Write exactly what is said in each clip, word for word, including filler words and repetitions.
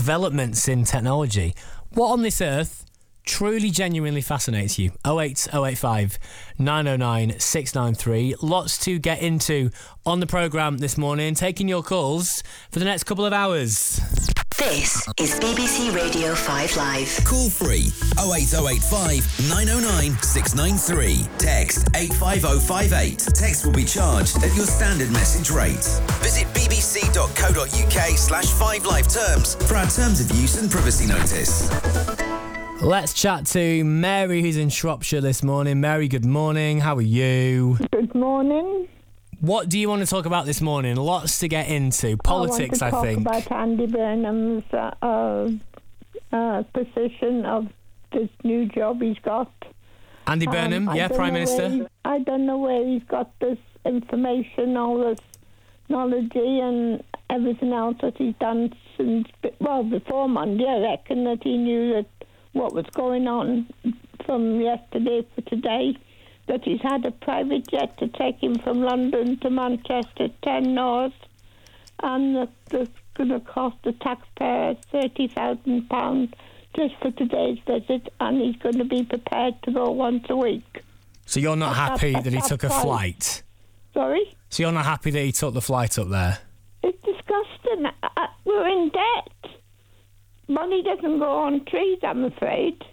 developments in technology. What on this earth truly, genuinely fascinates you? oh eight oh eight five, nine oh nine, six nine three. Lots to get into on the programme this morning. Taking your calls for the next couple of hours. This is B B C Radio five Live. Call free oh eight oh eight five, nine oh nine, six nine three. Text eight five oh five eight. Text will be charged at your standard message rate. Visit bbc.co.uk slash 5live terms for our terms of use and privacy notice. Let's chat to Mary, who's in Shropshire this morning. Mary, good morning. How are you? Good morning. What do you want to talk about this morning? Lots to get into. Politics, I, I think. I want to talk about Andy Burnham's uh, uh, uh, position of this new job he's got. Andy Burnham, um, yeah, Prime Minister. He, I don't know where he's got this information, all this knowledge and everything else that he's done since, well, before Monday. I reckon that he knew that what was going on from yesterday for today, that he's had a private jet to take him from London to Manchester, ten North, and that that's going to cost the taxpayer thirty thousand pounds just for today's visit, and he's going to be prepared to go once a week. So you're not At happy that- that he at took that a price. flight? Sorry? So you're not happy that he took the flight up there? It's disgusting. Uh, We're in debt. Money doesn't grow on trees, I'm afraid.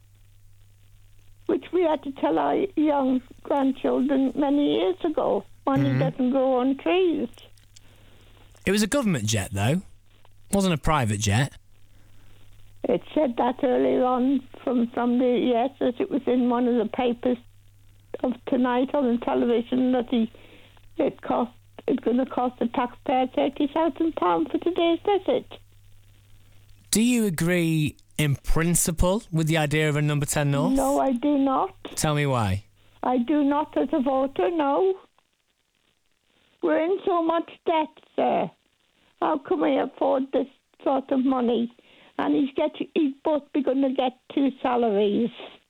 Which we had to tell our young grandchildren many years ago. Money Mhm. doesn't grow on trees. It was a government jet, though. It wasn't a private jet. It said that earlier on from somebody, yes, that it was in one of the papers of tonight on the television that he it cost it's going to cost the taxpayer thirty thousand pounds for today's visit. Do you agree in principle with the idea of a number ten North? No, I do not. Tell me why. I do not as a voter, no. We're in so much debt, sir. How can we afford this sort of money? And he's get he's both be going to get two salaries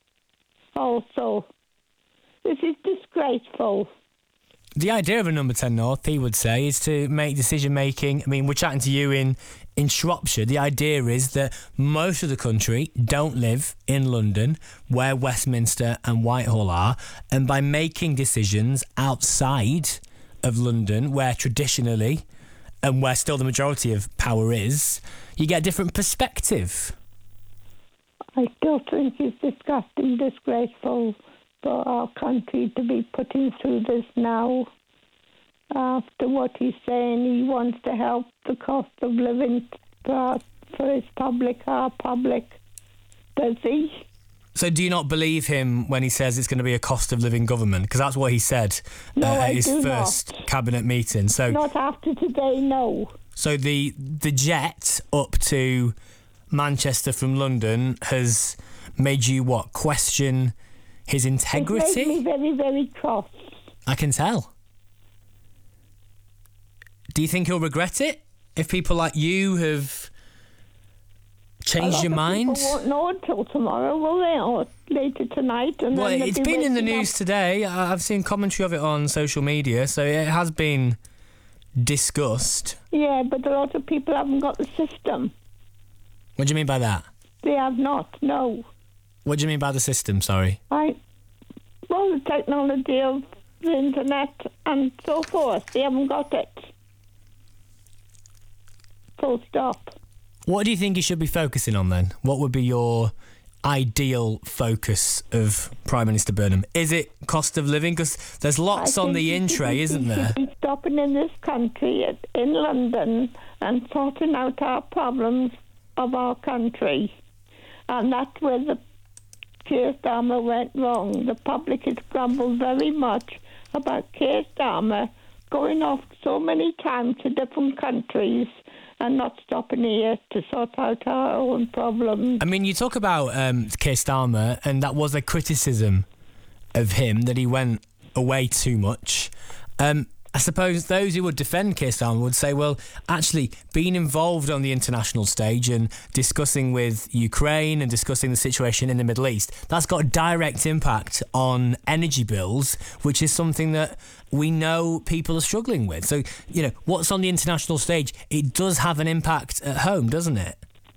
also. This is disgraceful. The idea of a number ten North, he would say, is to make decision making. I mean, we're chatting to you in, in Shropshire. The idea is that most of the country don't live in London, where Westminster and Whitehall are, and by making decisions outside of London, where traditionally and where still the majority of power is, you get a different perspective. I still think it's disgusting, disgraceful for our country to be putting through this now. After what he's saying, he wants to help the cost of living for, for his public, our public. Does he? So do you not believe him when he says it's going to be a cost of living government? Because that's what he said No, uh, I at his do first not. cabinet meeting. So Not after today, no. So the the jet up to Manchester from London has made you what? Question his integrity? It made me very, very cross. I can tell. Do you think he'll regret it if people like you have changed your mind? People won't know until tomorrow, will they? Or later tonight. And Well, then they'll it's be been in the waking news up. today. I- I've seen commentary of it on social media, so it has been discussed. Yeah, but a lot of people haven't got the system. What do you mean by that? They have not, no. What do you mean by the system, sorry? I, well, the technology of the internet and so forth, they haven't got it. Full stop. What do you think he should be focusing on then? What would be your ideal focus of Prime Minister Burnham? Is it cost of living? Because there's lots I on think the he in should tray, be- isn't he there? should be stopping in this country, at- in London, and sorting out our problems of our country. And that's where the Keir Starmer went wrong. The public has grumbled very much about Keir Starmer going off so many times to different countries and not stopping here to sort out our own problems. I mean, you talk about um, Keir Starmer, and that was a criticism of him, that he went away too much. Um, I suppose those who would defend Keir Starmer would say, well, actually, being involved on the international stage and discussing with Ukraine and discussing the situation in the Middle East, that's got a direct impact on energy bills, which is something that we know people are struggling with. So, you know, what's on the international stage, it does have an impact at home, doesn't it?